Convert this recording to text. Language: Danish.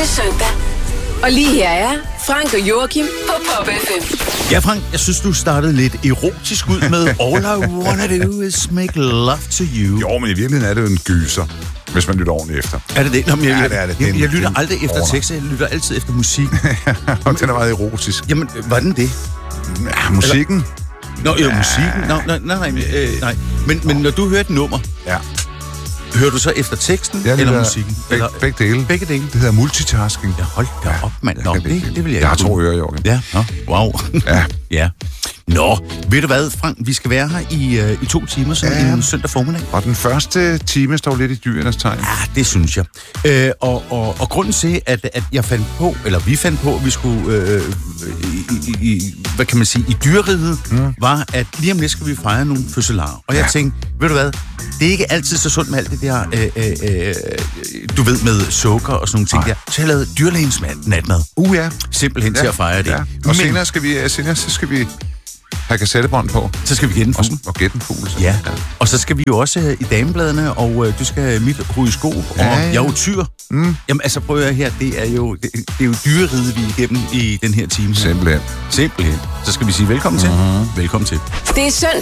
til søndag. Og lige her er Frank og Joachim på Pop FM. Ja, Frank, jeg synes, du startede lidt erotisk ud med All I Wanna Do Is Make Love To You. Jo, men i virkeligheden er det jo en gyser, hvis man lytter ordentligt efter. Er det det? Nå, men Ja, det er det. Jeg lytter aldrig efter tekst, jeg lytter altid efter musik. Og den er meget erotisk. Jamen, var den det? Ja, musikken. Nå, musikken. Nej. Men når du hører et nummer, Ja. hører du så efter teksten Jeg eller lytter musikken? Begge dele. Begge dele. Det hedder multitasking. Ja, hold da op, mand. Nå, det vil jeg Jeg har ikke 2 ører, Jorgen. Ja, nå, wow. Ja. Ja. Nå, ved du hvad, Frank? Vi skal være her i 2 timer, så en søndag formiddag. Og den første time står lidt i dyrenes tegn. Ja, det synes jeg. Og grunden til, at jeg fandt på, eller vi fandt på, at vi skulle hvad kan man sige, i dyreriget, var, at lige om lidt skal vi fejre nogle fødselarer. Og jeg tænkte, ved du hvad, det er ikke altid så sundt med alt det der, du ved, med sukker og sådan nogle ting der. Så jeg lavede dyrlægens natmad. Ja. Simpelthen til at fejre det. Ja. Og senere skal vi have kassettebånd på. Så skal vi gætte en fugl. Og gætte en fugl. Ja, og så skal vi jo også i damebladene, og du skal mit horoskop, og jeg er jo tyr. Jamen altså, prøv at høre her, det er jo dyreriget, vi er igennem i den her time. Simpelthen. Så skal vi sige velkommen til. Velkommen til. Det er søndag